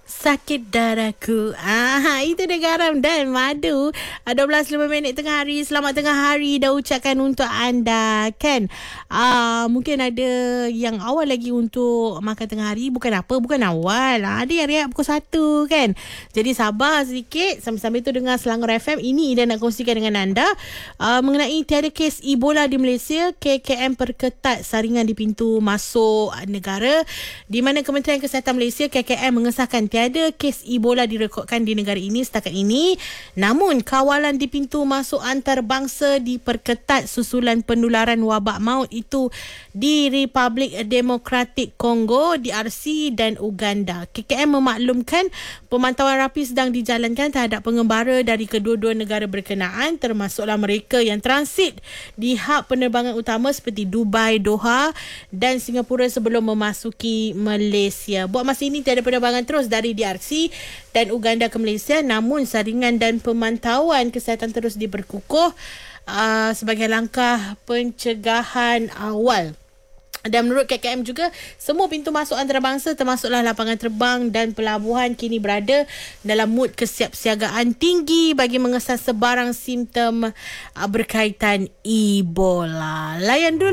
Sakit darahku. Itu dia Garam dan Madu. 12:05 tengah hari. Selamat tengah hari dah ucapkan untuk anda, kan? Mungkin ada yang awal lagi untuk makan tengah hari. Bukan awal. Ada yang rehat pukul 1, kan? Jadi sabar sedikit. Sambil-sambil tu dengar Selangor FM. Ini Ida nak kongsikan dengan anda mengenai tiada kes Ebola di Malaysia. KKM perketat saringan di pintu masuk negara, di mana Kementerian Kesihatan Malaysia KKM mengesahkan tiada kes Ebola direkodkan di negara ini setakat ini. Namun kawalan di pintu masuk antarabangsa diperketat susulan penularan wabak maut itu di Republik Demokratik Kongo, DRC dan Uganda. KKM memaklumkan pemantauan rapi sedang dijalankan terhadap pengembara dari kedua-dua negara berkenaan, termasuklah mereka yang transit di hub penerbangan utama seperti Dubai, Doha dan Singapura sebelum memasuki Malaysia. Buat masa ini tiada penerbangan terus dari DRC dan Uganda ke Malaysia, namun saringan dan pemantauan kesihatan terus diperkukuh sebagai langkah pencegahan awal. Dan menurut KKM juga, semua pintu masuk antarabangsa termasuklah lapangan terbang dan pelabuhan kini berada dalam mood kesiapsiagaan tinggi bagi mengesah sebarang simptom berkaitan Ebola. Layan dulu